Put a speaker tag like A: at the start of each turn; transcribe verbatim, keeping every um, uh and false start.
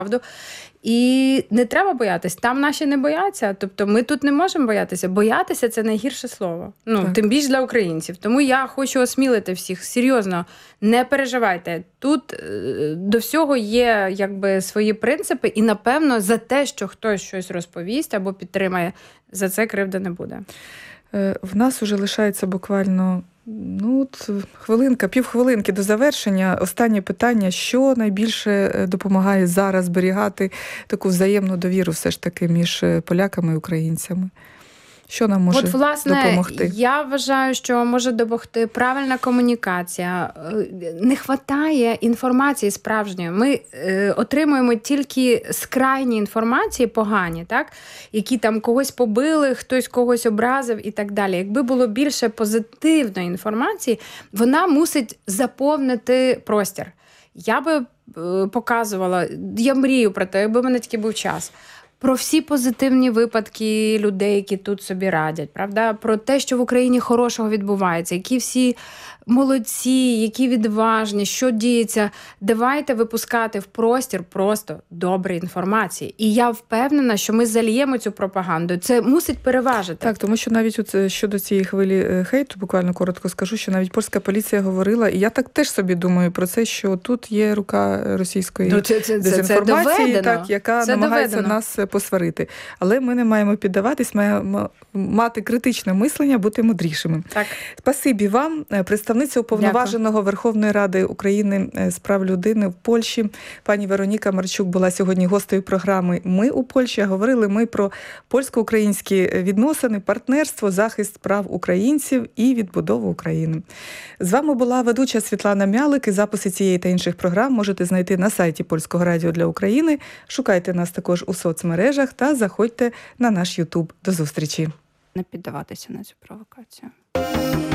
A: правду. І не треба боятись. Там наші не бояться. Тобто ми тут не можемо боятися. Боятися – це найгірше слово. Ну,
B: Так.
A: тим більш для українців. Тому я хочу осмілити всіх. Серйозно, не переживайте. Тут е, до всього є якби свої принципи. І, напевно, за те, що хтось щось розповість або підтримає, за це кривди не буде.
B: Е, В нас уже лишається буквально ну, от хвилинка, півхвилинки до завершення. Останнє питання. Що найбільше допомагає зараз зберігати таку взаємну довіру все ж таки між поляками і українцями? Що нам може
A: От, власне,
B: допомогти?
A: Я вважаю, що може допомогти правильна комунікація. Не вистачає інформації справжньої. Ми е, отримуємо тільки скрайні інформації погані, так? Які там когось побили, хтось когось образив і так далі. Якби було більше позитивної інформації, вона мусить заповнити простір. Я би е, показувала, я мрію про те, якби в мене тільки був час, про всі позитивні випадки людей, які тут собі радять, правда? Про те, що в Україні хорошого відбувається, які всі молодці, які відважні, що діється. Давайте випускати в простір просто добрі інформації. І я впевнена, що ми зальємо цю пропаганду. Це мусить переважити.
B: Так, тому що навіть от щодо цієї хвилі хейту, буквально коротко скажу, що навіть польська поліція говорила, і я так теж собі думаю про це, що тут є рука російської
A: ну, це, це,
B: дезінформації,
A: це
B: так, яка
A: це
B: намагається
A: доведено.
B: нас посварити. Але ми не маємо піддаватись, маємо мати критичне мислення, бути мудрішими.
A: Так.
B: Спасибі вам, представниця Уповноваженого Дякую. Верховної Ради України з прав людини в Польщі. Пані Вероніка Марчук була сьогодні гостею програми «Ми у Польщі». Говорили ми про польсько-українські відносини, партнерство, захист прав українців і відбудову України. З вами була ведуча Світлана Мялик. І записи цієї та інших програм можете знайти на сайті Польського радіо для України. Шукайте нас також у соцмережах та заходьте на наш Ютуб. До зустрічі.
C: Не піддаватися на цю провокацію.